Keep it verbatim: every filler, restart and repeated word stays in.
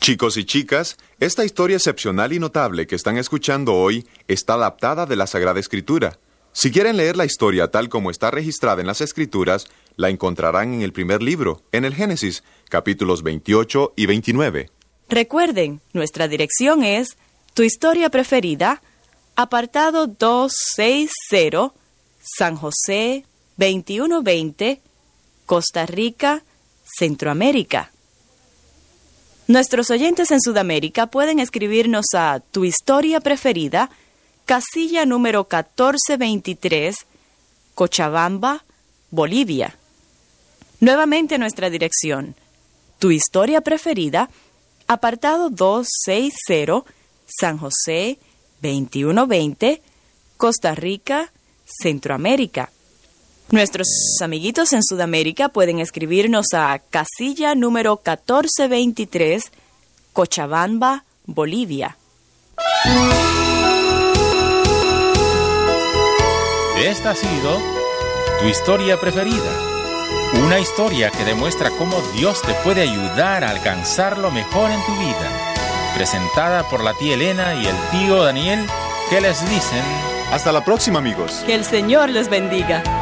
Chicos y chicas, esta historia excepcional y notable que están escuchando hoy está adaptada de la Sagrada Escritura. Si quieren leer la historia tal como está registrada en las Escrituras, la encontrarán en el primer libro, en el Génesis, capítulos veintiocho y veintinueve. Recuerden, nuestra dirección es Tu Historia Preferida, apartado doscientos sesenta, San José, veintiuno veinte, Costa Rica, Centroamérica. Nuestros oyentes en Sudamérica pueden escribirnos a Tu Historia Preferida, casilla número catorce veintitrés, Cochabamba, Bolivia. Nuevamente nuestra dirección, Tu Historia Preferida, apartado doscientos sesenta, San José, veintiuno veinte, Costa Rica, Centroamérica. Nuestros amiguitos en Sudamérica pueden escribirnos a casilla número catorce veintitrés, Cochabamba, Bolivia. Esta ha sido Tu Historia Preferida, una historia que demuestra cómo Dios te puede ayudar a alcanzar lo mejor en tu vida. Presentada por la tía Elena y el tío Daniel, que les dicen... Hasta la próxima, amigos. Que el Señor les bendiga.